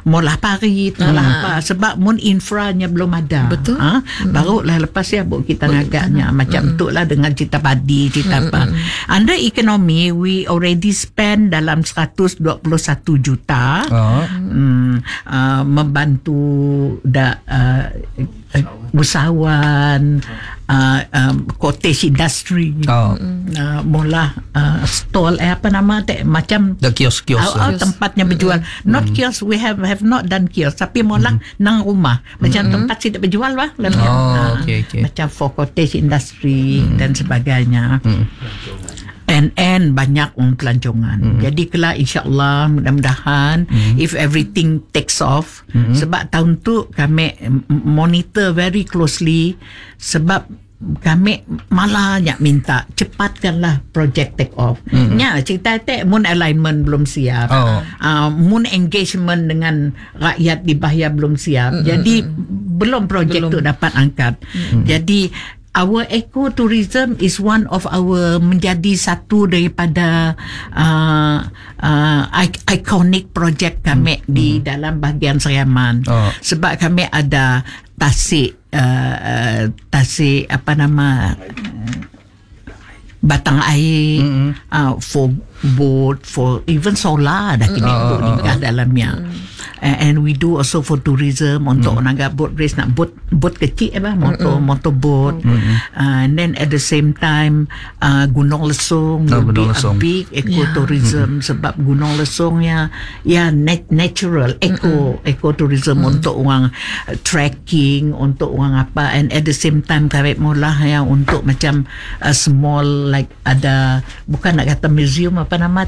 molah parit, molah apa. Sebab mun infranya belum ada. Betul. Barulah lepas ya kita ngagaknya. Macam tu lah dengan cerita padi, cerita apa. Under ekonomi, we already spend dalam 121 juta membantu usahawan, cottage industry, mula stall apa nama macam the kiosk tempatnya berjual. Not kiosk, we have not done kiosk, tapi mula nang rumah macam tempat tidak berjual lah. Okay. Macam for cottage industry dan sebagainya. And banyak pelancongan. Jadi kelak insyaAllah mudah-mudahan if everything takes off, sebab tahun tu kami monitor very closely, sebab kami malahnya minta cepatkanlah project take off. Cerita mun alignment belum siap, mun engagement dengan rakyat di bahaya belum siap, jadi belum project tu dapat angkat. Jadi our ecotourism is one of our menjadi satu daripada iconic project kami di dalam bahagian Seriaman. Sebab kami ada tasik apa nama batang air, for boat, for even solar dah kini di dalamnya. And we do also for tourism untuk orang agak boat race, nak boat kecil motor boat. And then at the same time Gunung Lesung will be a big ecotourism, sebab Gunung Lesung ya natural ecotourism untuk orang trekking, untuk orang apa. And at the same time kami mula ya untuk macam small like ada, bukan nak kata museum, apa nama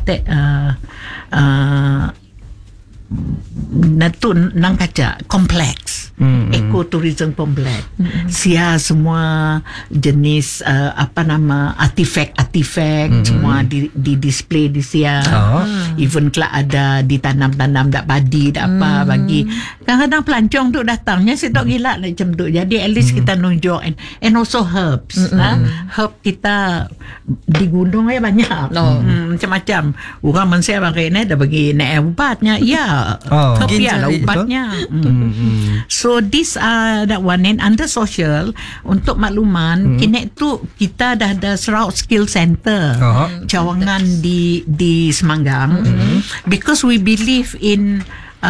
natu nang kaca kompleks, ecotourism kompleks. Sia semua jenis apa nama artifak semua di display di sia. Even kelak ada ditanam-tanam dak padi dak apa bagi. Kadang-kadang pelancong tu datangnya sedok gila macam tu. Jadi at least kita nunjuk and also herbs. Herb kita di gunung banyak. Macam-macam. Orang manusia pakai ni dah bagi naik ubatnya. Lah ubatnya. So this that one. And under social, untuk makluman, kini tu kita dah ada Sarawak Skill Center cawangan di Semanggang, because we believe in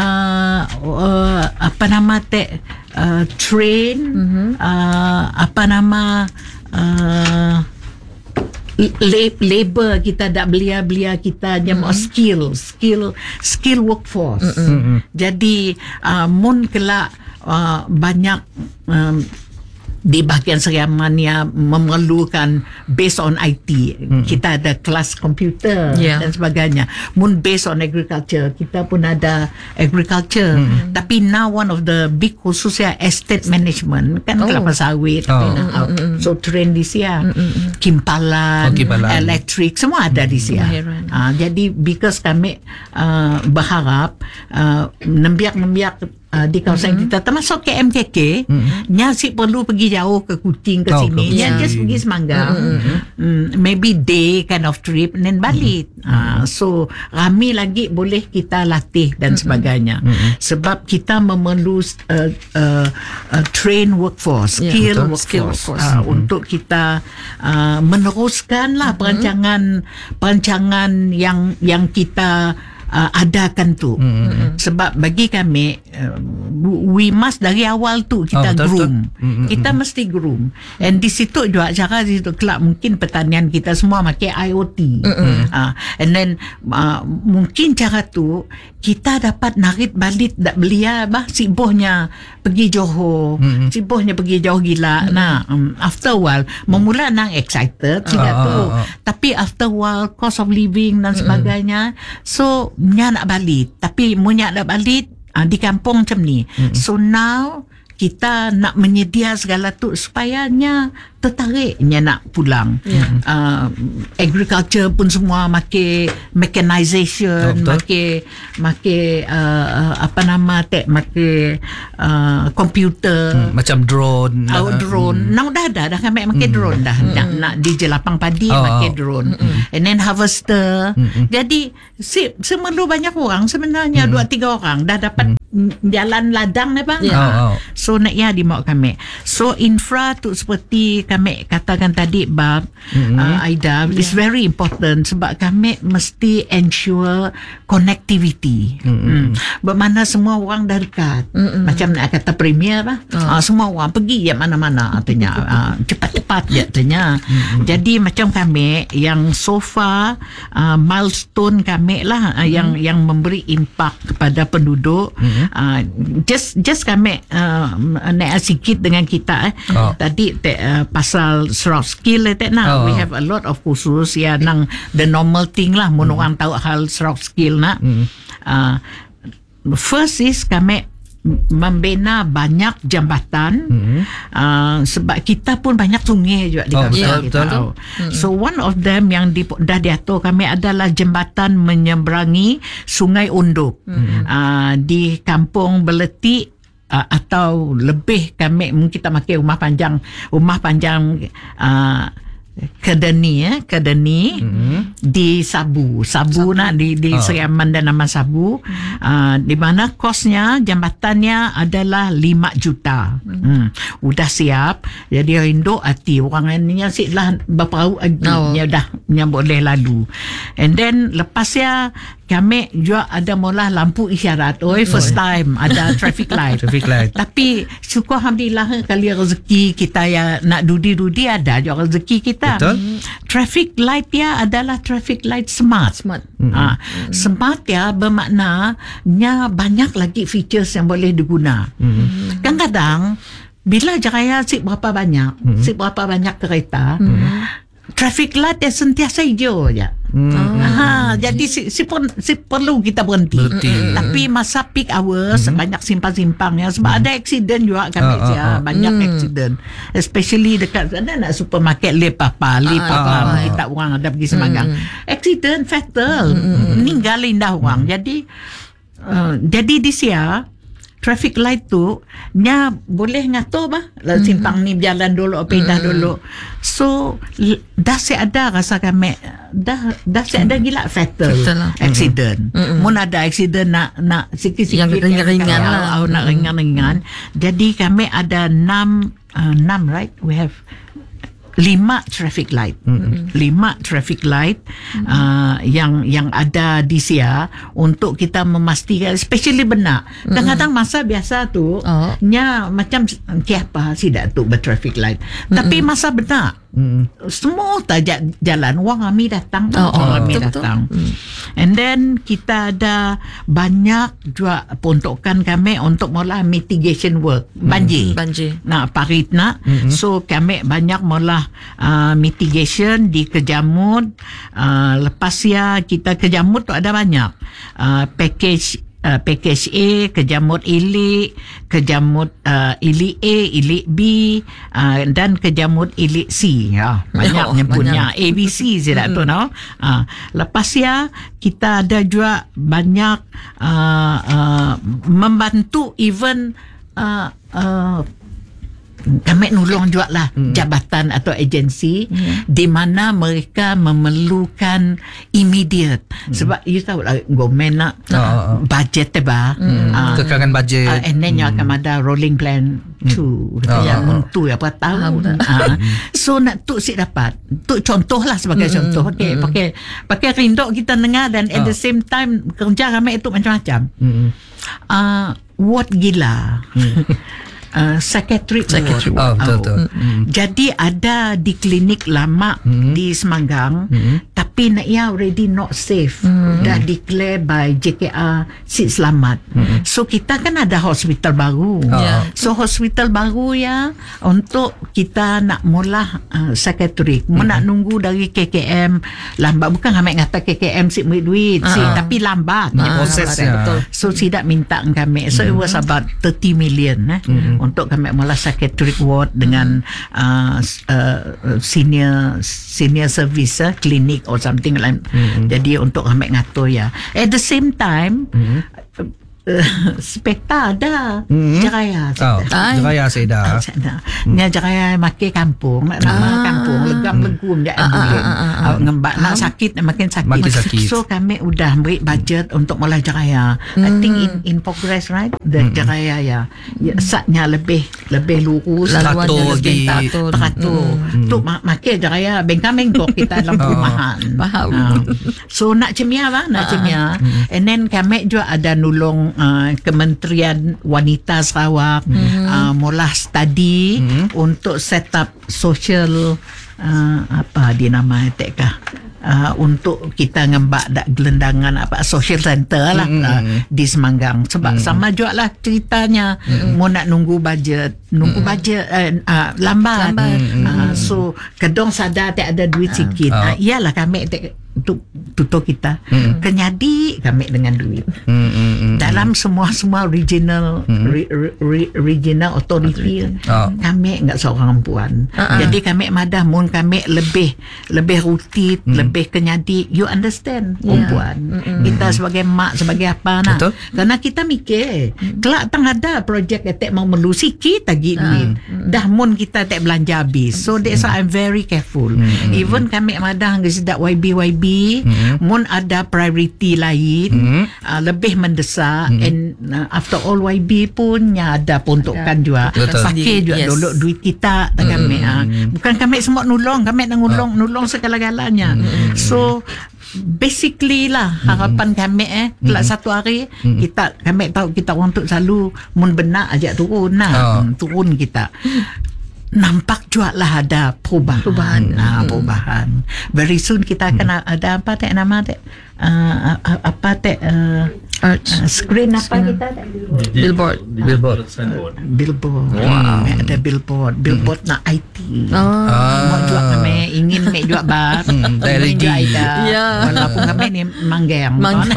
apa nama train apa nama labor kita dak belia kita mau skill workforce. Jadi mun kelak banyak di bahagian Seriaman yang memerlukan based on IT, kita ada kelas komputer dan sebagainya. Mun based on agriculture, kita pun ada agriculture. Tapi now one of the big khususnya estate management kan kelapa sawit, so train di sia, kimpalan, elektrik semua ada di sia. Jadi because kami berharap nembiak di kawasan kita termasuk KMKK nya si perlu pergi jauh ke Kuching ke sini, nya just pergi Semanggang, maybe day kind of trip and then balik. So ramai lagi boleh kita latih dan sebagainya, sebab kita memerlukan train workforce, skill workforce untuk kita meneruskanlah perancangan yang kita adakan tu. Sebab bagi kami we must dari awal tu kita groom. Kita mesti groom. And di situ juga cara di situ kelak mungkin pertanian kita semua pakai IoT. And then mungkin cara tu kita dapat narik balik dak belia sibohnya pergi Johor, sibohnya pergi jauh gila. After a while memula nang excited tidak tu. Tapi after a while cost of living dan sebagainya, so nya nak balik. Tapi munya nak balik di kampung macam ni. So now kita nak menyedia segala tu supaya nya tertarik nya nak pulang. Agriculture pun semua makai mechanization, makai apa nama makai komputer, macam drone. Drone nang dah kami makai drone dah. Nak di jelapang padi makai drone. And then harvester. Jadi semerlu banyak orang sebenarnya 2-3 orang dah dapat jalan ladang ni bang. So nak ya di mak kami. So infra tu seperti kami katakan tadi bab Aida is very important sebab kami mesti ensure connectivity. Bermakna semua orang dah dekat. Macam nak kata premier lah. Semua orang pergi mana-mana artinya cepat-cepat je artinya. Jadi macam kami yang so far milestone kami lah yang memberi impak kepada penduduk. Just kami naik sikit dengan kita tadi pasal soft skill we have a lot of khusus ya nang the normal thing lah mun orang tahu hal soft skill nak. First is kami membina banyak jambatan sebab kita pun banyak sungai juga di kawasan kita. So one of them yang dah diatur kami adalah jambatan menyeberangi Sungai Unduk di Kampung Beletik atau lebih kami mungkin kita pakai rumah panjang Kedeni di Sabu nak di Seriaman dan Aman Sabu di mana kosnya jambatannya adalah 5 juta. Udah siap jadi rindu hati orang ni siklah berpau nya dah boleh lalu. And then lepasnya kami juga ada mula lampu isyarat. First time ada traffic light. Tapi syukur alhamdulillah kali rezeki kita ya nak dudi ada juga rezeki kita. Betul. Traffic light ya adalah traffic light smart. Smart ya bermakna nya banyak lagi features yang boleh diguna. Kadang-kadang bila jaya berapa banyak kereta, traffic light dia sentiasa hijau je. Jadi si perlu kita berhenti. Tapi masa peak hours banyak simpang-simpangnya sebab ada accident juga kami banyak accident. Especially dekat ada nak supermarket lip apa kita orang ada pergi Semanggang. Accident fatal. Meninggalin dah orang. Jadi di sia traffic light tu nya boleh ngatur simpang ni berjalan dulu pindah dulu. So dah ada rasa kami dah ada gila fatal accident. Mun ada accident nak sikit-sikit yang ringan lah nak ringan. Jadi kami ada 6 right, we have 5 traffic light. 5 traffic light yang ada di sia untuk kita memastikan especially benar. Kadang-kadang masa biasa tu nya macam siapa tidak tu bertraffic light. Tapi masa benar semua tajak jalan wang kami datang. And then kita ada banyak juga peruntukan kami untuk mula mitigation work banjir. Nak parit nak. So kami banyak mula mitigation di Kejamut. Lepas ya kita Kejamut tu ada banyak package A, Kejamut Ilik, Kejamut Ilik A, Ilik B dan Kejamut Ilik C. Banyaknya punya ABC saya tak tahu no. Lepas ya kita ada juga banyak membantu even kami nolong juga lah jabatan atau agensi di mana mereka memerlukan immediate sebab you tahu lah government nak budget kekurangan budget and then you akan ada rolling plan tu yang untuk apa tahu so nak tu si dapat tu contoh lah sebagai contoh pakai rindok kita dengar dan at the same time kerja kami itu macam-macam ward gila psychiatric ward. Betul. Jadi ada di klinik lama di Semanggang tapi nak already not safe. Dah declare by JKR sit selamat. So kita kan ada hospital baru. So hospital baru ya untuk kita nak mula psychiatric. Nak nunggu dari KKM lambat. Bukan kami kata KKM si duit tapi lambat prosesnya. So tidak minta kami. So it was about 30 million untuk kami mula psychiatric ward dengan senior service klinik or something like. Jadi untuk kami ngatur ya. At the same time Sepeta ada. Jaraya. Jaraya Seda. Nya jaraya makin kampung, nama kampung legam-legum dia boleh. Ngembak nak sakit makin sakit. So kami udah beri budget untuk mulai jaraya. I think in progress, right? The jaraya ya. Satnya lebih lurus, teratur lagi. Teratur. Tu makin jaraya bengkok kita dalam perumahan. So nak cemia bang, nak cemia. And then kami juga ada nulung Kementerian Wanita Sarawak mula study untuk set up social apa dia nama tekah untuk kita ngembak dak gelendangan apa social center lah di Semanggang sebab sama juga lah ceritanya mau nak nunggu budget lambat. So kedong sadar tak ada duit sikit. Iyalah kami tutup kita kenyadi kami dengan duit dalam semua regional regional authority kami enggak seorang perempuan. Jadi kami madah mun kami lebih rutin lebih kenyadi, you understand perempuan kita sebagai mak sebagai apa nah. Karena kita mikir kelak tang ada projek etek mau melu sikit lagi duit dah mun kita tak belanja habis. So that's why I'm very careful. Even kami madah ngesidak YB mun ada priority lain lebih mendesak and after all YB pun ada peruntukan juga pakai juga dulu duit kita kami bukan kami semua nulung kami nak nulung segala-galanya. So basically lah harapan kami kelak satu hari kami tahu kita untuk selalu mun benak ajak turun turun kita nampak juga lah ada perubahan. Very soon kita akan ada apa nama screen apa kita billboard. Wow. Ada billboard nak IT. Mau juga kami ingin make juga bar. LED. Walaupun kami ni manggeng.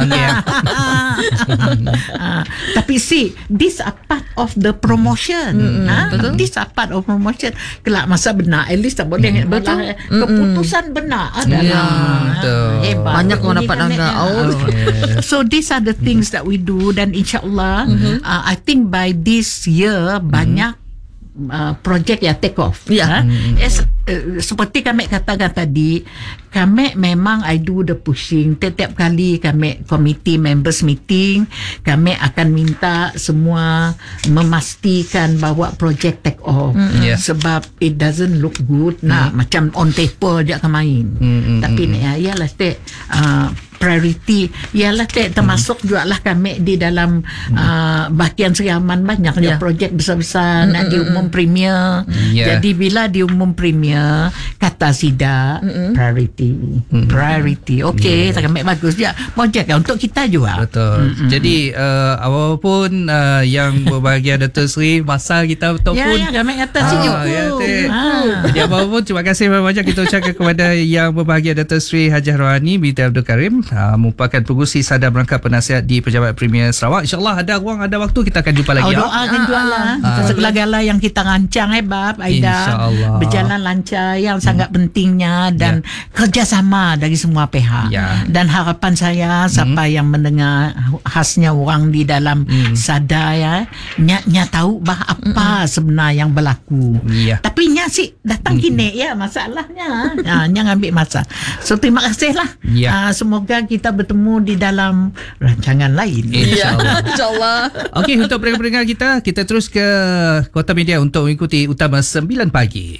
Tapi see, this are part of the promotion. This are part of promotion. Kelak masa benar, at least tak boleh keputusan benar adalah hebat. Banyak orang dapat angka. So these are the things that we do dan insyaAllah I think by this year banyak projek ya take off. Seperti kami katakan tadi, kami memang I do the pushing. Setiap kali kami committee members meeting, kami akan minta semua memastikan bahawa projek take off. Sebab it doesn't look good macam on paper je main. Tapi ialah priority ialah termasuk juga lah kami di dalam bahagian Seriaman banyak projek besar-besar nak diumum premier. Jadi bila diumum premier kata Sida priority okey kami bagus je projek untuk kita juga. Betul. Jadi apapun yang berbahagia Dato' Sri masa kita ataupun kami kata sejuk. Jadi apapun terima kasih banyak kita ucapkan kepada yang berbahagia Dato' Sri Hajah Rohani binti Abdul Karim merupakan pengurusi sadar berangkat penasihat di Pejabat Premier Sarawak. InsyaAllah ada ruang ada waktu kita akan jumpa lagi. Doakan jualah segala-gala yang kita rancang Bab Aida berjalan lancar yang sangat pentingnya dan kerjasama dari semua pihak. Dan harapan saya siapa yang mendengar khasnya orang di dalam sadar nya tahu apa sebenar yang berlaku. Tapi nya si datang kini masalahnya nya ambil masa. So terima kasihlah. Semoga kita bertemu di dalam rancangan lain. InsyaAllah. Okey, untuk pendengar kita terus ke Kota Media untuk mengikuti Utama 9 Pagi.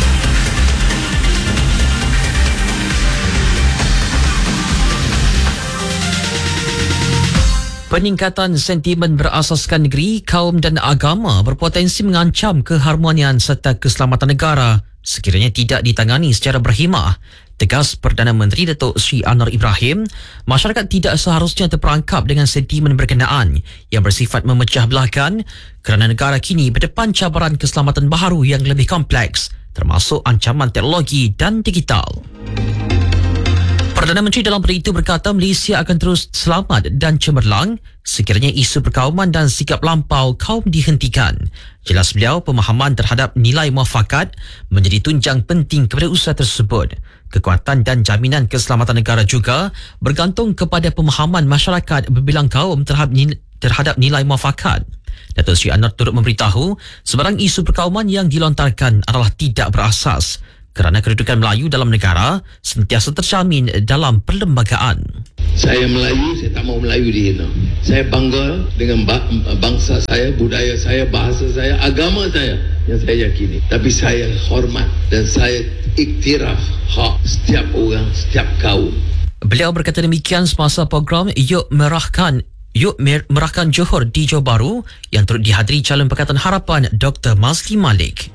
Peningkatan sentimen berasaskan negeri, kaum dan agama berpotensi mengancam keharmonian serta keselamatan negara sekiranya tidak ditangani secara berhemah. Tegas Perdana Menteri Datuk Sri Anwar Ibrahim, masyarakat tidak seharusnya terperangkap dengan sentimen berkenaan yang bersifat memecah belahkan kerana negara kini berdepan cabaran keselamatan baharu yang lebih kompleks termasuk ancaman teknologi dan digital. Perdana Menteri dalam perkara itu berkata Malaysia akan terus selamat dan cemerlang sekiranya isu perkauman dan sikap lampau kaum dihentikan. Jelas beliau, pemahaman terhadap nilai muafakat menjadi tunjang penting kepada usaha tersebut. Kekuatan dan jaminan keselamatan negara juga bergantung kepada pemahaman masyarakat berbilang kaum terhadap terhadap nilai muafakat. Datuk Seri Anwar turut memberitahu sebarang isu perkauman yang dilontarkan adalah tidak berasas kerana kedudukan Melayu dalam negara sentiasa tercermin dalam perlembagaan. Saya Melayu, saya tak mau Melayu dihina. Saya bangga dengan bangsa saya, budaya saya, bahasa saya, agama saya yang saya yakini. Tapi saya hormat dan saya iktiraf hak setiap orang, setiap kaum. Beliau berkata demikian semasa program Yuk Merahkan Johor di Johor Bahru yang turut dihadiri calon Pakatan Harapan Dr. Mazli Malik.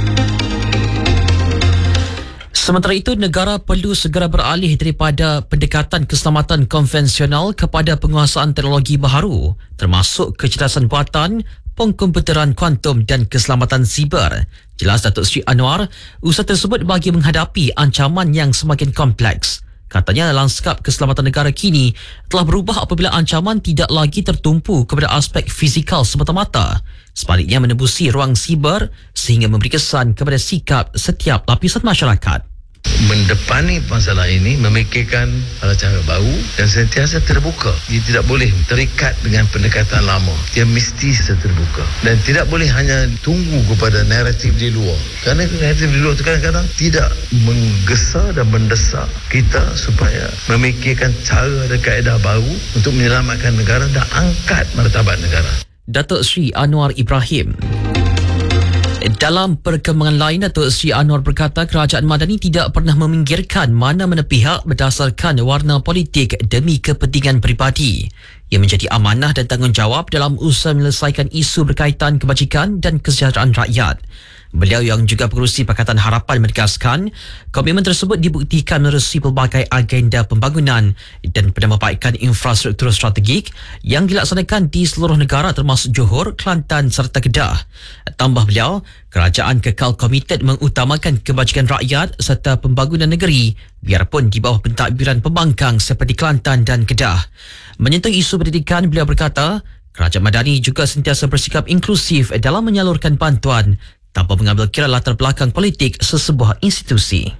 Sementara itu, negara perlu segera beralih daripada pendekatan keselamatan konvensional kepada penguasaan teknologi baharu, termasuk kecerdasan buatan, pengkomputeran kuantum dan keselamatan siber. Jelas Datuk Seri Anwar, usaha tersebut bagi menghadapi ancaman yang semakin kompleks. Katanya lanskap keselamatan negara kini telah berubah apabila ancaman tidak lagi tertumpu kepada aspek fizikal semata-mata. Sebaliknya menembusi ruang siber sehingga memberi kesan kepada sikap setiap lapisan masyarakat. Mendepani masalah ini memikirkan cara baru dan sentiasa terbuka. Dia tidak boleh terikat dengan pendekatan lama. Dia mesti terbuka dan tidak boleh hanya tunggu kepada naratif di luar. Kerana naratif di luar itu kadang-kadang tidak menggesa dan mendesak kita supaya memikirkan cara dan kaedah baru untuk menyelamatkan negara dan angkat martabat negara. Datuk Seri Anwar Ibrahim. Dalam perkembangan lain, Datuk Seri Anwar berkata kerajaan Madani tidak pernah meminggirkan mana-mana pihak berdasarkan warna politik demi kepentingan peribadi. Ia menjadi amanah dan tanggungjawab dalam usaha menyelesaikan isu berkaitan kebajikan dan kesejahteraan rakyat. Beliau yang juga pengerusi Pakatan Harapan menegaskan komitmen tersebut dibuktikan menerusi pelbagai agenda pembangunan dan penambahbaikan infrastruktur strategik yang dilaksanakan di seluruh negara termasuk Johor, Kelantan serta Kedah. Tambah beliau, kerajaan kekal komited mengutamakan kebajikan rakyat serta pembangunan negeri biarpun di bawah pentadbiran pembangkang seperti Kelantan dan Kedah. Menyentuh isu pendidikan, beliau berkata kerajaan Madani juga sentiasa bersikap inklusif dalam menyalurkan bantuan tanpa mengambil kira latar belakang politik sesebuah institusi.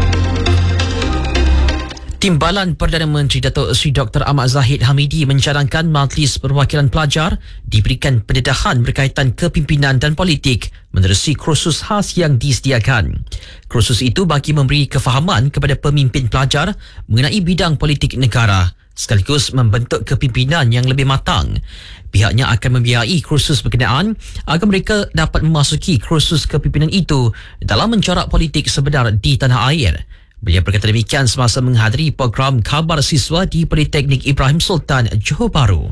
Timbalan Perdana Menteri Datuk Seri Dr. Ahmad Zahid Hamidi mencadangkan Majlis Perwakilan Pelajar diberikan pendedahan berkaitan kepimpinan dan politik menerusi kursus khas yang disediakan. Kursus itu bagi memberi kefahaman kepada pemimpin pelajar mengenai bidang politik negara sekaligus membentuk kepimpinan yang lebih matang. Pihaknya akan membiayai kursus berkenaan agar mereka dapat memasuki kursus kepimpinan itu dalam mencorak politik sebenar di tanah air. Beliau berkata demikian semasa menghadiri program Khabar Siswa di Politeknik Ibrahim Sultan, Johor Bahru.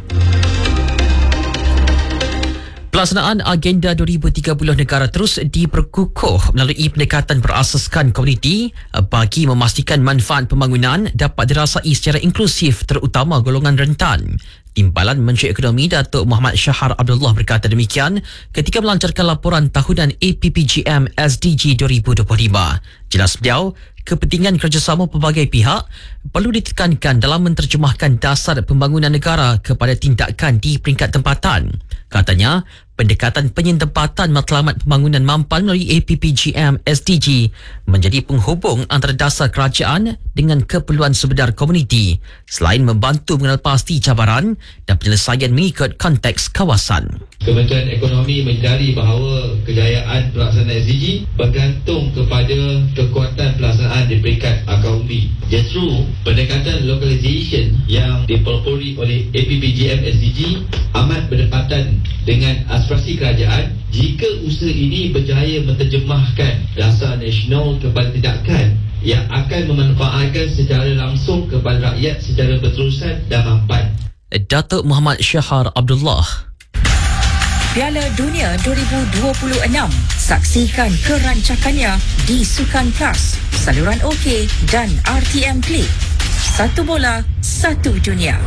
Pelaksanaan Agenda 2030 negara terus diperkukuh melalui pendekatan berasaskan komuniti bagi memastikan manfaat pembangunan dapat dirasai secara inklusif terutama golongan rentan. Timbalan Menteri Ekonomi Datuk Muhammad Syahar Abdullah berkata demikian ketika melancarkan laporan tahunan APPGM SDG 2025. Jelas beliau, kepentingan kerjasama pelbagai pihak perlu ditekankan dalam menterjemahkan dasar pembangunan negara kepada tindakan di peringkat tempatan. Katanya, pendekatan penyentempatan matlamat pembangunan mampan melalui APPGM SDG menjadi penghubung antara dasar kerajaan dengan keperluan sebenar komuniti selain membantu mengenal pasti cabaran dan penyelesaian mengikut konteks kawasan. Kementerian Ekonomi menyedari bahawa kejayaan pelaksanaan SDG bergantung kepada kekuatan pelaksanaan di peringkat akar umbi. Justru pendekatan localization yang dipelopori oleh APPGM SDG amat berdekatan dengan aspirasi kerajaan. Jika usaha ini berjaya menterjemahkan dasar nasional kepada tindakan yang akan memanfaatkan secara langsung kepada rakyat secara berterusan dan mampan. Datuk Muhammad Syahar Abdullah. Piala Dunia 2026. Saksikan kerancakannya di Sukan Plus, saluran OK dan RTM Play. Satu bola, satu dunia.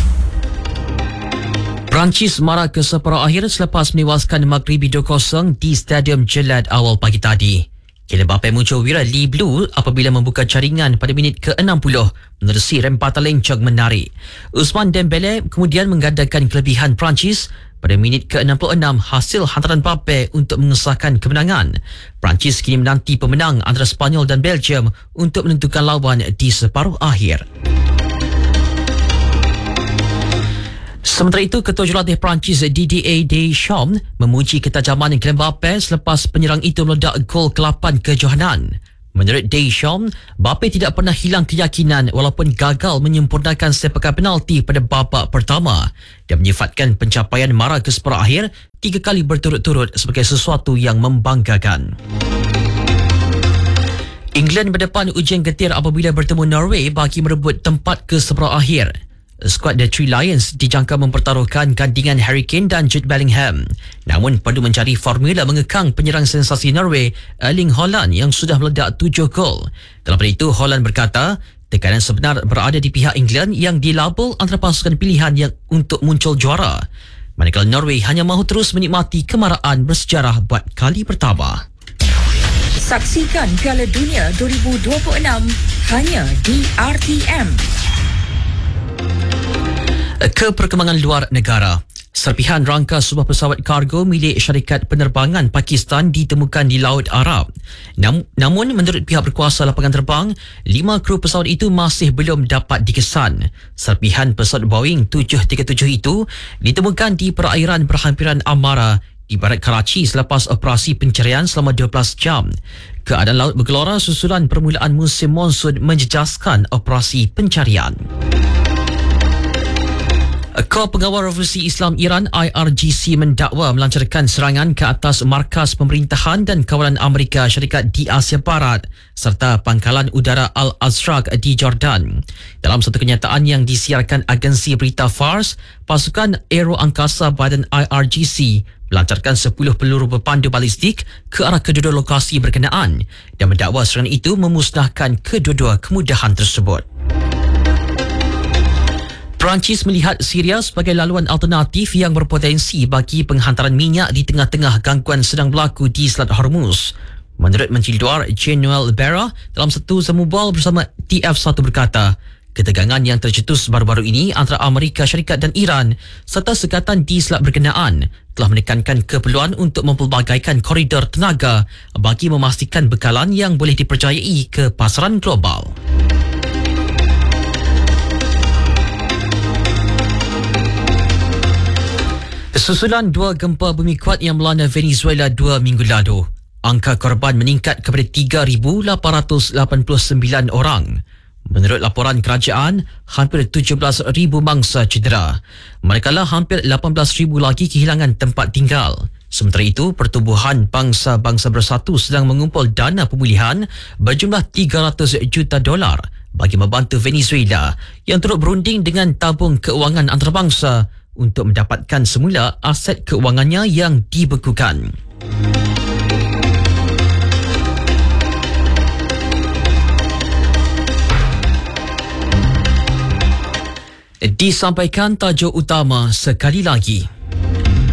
Perancis marah ke separuh akhir selepas menewaskan Maghribi 2-0 di Stadium Gillette awal pagi tadi. Kylian Mbappe muncul wira Lee Blue apabila membuka jaringan pada minit ke-60 menerusi rempatan lencong menarik. Ousmane Dembélé kemudian menggandakan kelebihan Perancis pada minit ke-66 hasil hantaran Mbappe untuk mengesahkan kemenangan. Perancis kini menanti pemenang antara Spanyol dan Belgium untuk menentukan lawan di separuh akhir. Sementara itu, Ketua Jurulatih Perancis Didier Deschamps memuji ketajaman Kylian Mbappe selepas penyerang itu meledak gol ke-8 kejohanan. Menurut Deschamps, Mbappe tidak pernah hilang keyakinan walaupun gagal menyempurnakan sepakan penalti pada babak pertama. Dia menyifatkan pencapaian mara ke separuh akhir 3 kali berturut-turut sebagai sesuatu yang membanggakan. England berdepan ujian getir apabila bertemu Norway bagi merebut tempat ke separuh akhir. Skuad The Three Lions dijangka mempertaruhkan gandingan Harry Kane dan Jude Bellingham. Namun perlu mencari formula mengekang penyerang sensasi Norway Erling Haaland yang sudah meledak 7 gol. Dalam pada itu, Haaland berkata, tekanan sebenar berada di pihak England yang dilabel antara pasukan pilihan yang untuk muncul juara. Manakala Norway hanya mahu terus menikmati kemaraan bersejarah buat kali pertama. Saksikan Piala Dunia 2026 hanya di RTM. Ke perkembangan luar negara. Serpihan rangka sebuah pesawat kargo milik syarikat penerbangan Pakistan ditemukan di Laut Arab. Namun menurut pihak berkuasa lapangan terbang, 5 kru pesawat itu masih belum dapat dikesan. Serpihan pesawat Boeing 737 itu ditemukan di perairan berhampiran Amara di barat Karachi selepas operasi pencarian selama 12 jam. Keadaan laut bergelora susulan permulaan musim monsun menjejaskan operasi pencarian. Kor Pengawal Revolusi Islam Iran IRGC mendakwa melancarkan serangan ke atas markas pemerintahan dan kawalan Amerika Syarikat di Asia Barat serta pangkalan udara Al-Azraq di Jordan. Dalam satu kenyataan yang disiarkan agensi berita Fars, pasukan aero angkasa badan IRGC melancarkan 10 peluru berpandu balistik ke arah kedua-dua lokasi berkenaan dan mendakwa serangan itu memusnahkan kedua-dua kemudahan tersebut. Perancis melihat Syria sebagai laluan alternatif yang berpotensi bagi penghantaran minyak di tengah-tengah gangguan sedang berlaku di Selat Hormuz. Menurut Menteri Luar Jean-Noël Barrot dalam satu sembubal bersama TF1 berkata, ketegangan yang tercetus baru-baru ini antara Amerika Syarikat dan Iran serta sekatan di selat berkenaan telah menekankan keperluan untuk mempelbagaikan koridor tenaga bagi memastikan bekalan yang boleh dipercayai ke pasaran global. Susulan 2 gempa bumi kuat yang melanda Venezuela 2 minggu lalu, angka korban meningkat kepada 3,889 orang. Menurut laporan kerajaan, hampir 17,000 mangsa cedera. Manakala hampir 18,000 lagi kehilangan tempat tinggal. Sementara itu, Pertubuhan Bangsa-Bangsa Bersatu sedang mengumpul dana pemulihan berjumlah $300 juta bagi membantu Venezuela yang turut berunding dengan tabung keuangan antarabangsa untuk mendapatkan semula aset keuangannya yang dibekukan. Disampaikan tajuk utama sekali lagi.